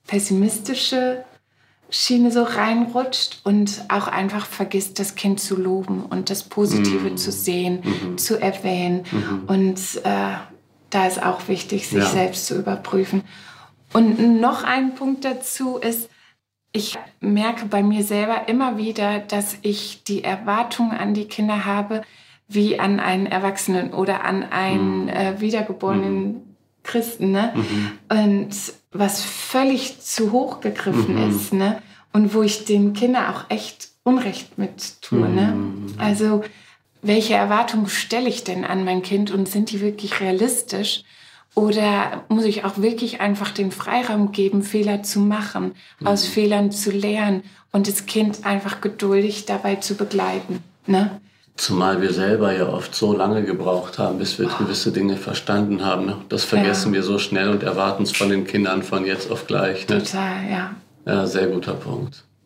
pessimistische Schiene so reinrutscht und auch einfach vergisst, das Kind zu loben und das Positive zu sehen, zu erwähnen. Und da ist auch wichtig, sich selbst zu überprüfen. Und noch ein Punkt dazu ist, ich merke bei mir selber immer wieder, dass ich die Erwartungen an die Kinder habe, wie an einen Erwachsenen oder an einen wiedergeborenen Christen, ne? Und was völlig zu hoch gegriffen ist, ne? Und wo ich den Kindern auch echt Unrecht mit tue, ne? Also, welche Erwartungen stelle ich denn an mein Kind und sind die wirklich realistisch? Oder muss ich auch wirklich einfach den Freiraum geben, Fehler zu machen, aus Fehlern zu lernen und das Kind einfach geduldig dabei zu begleiten, ne? Zumal wir selber ja oft so lange gebraucht haben, bis wir gewisse Dinge verstanden haben. Ne? Das vergessen wir so schnell und erwarten es von den Kindern von jetzt auf gleich. Ne? Total, ja. Ja, sehr guter Punkt.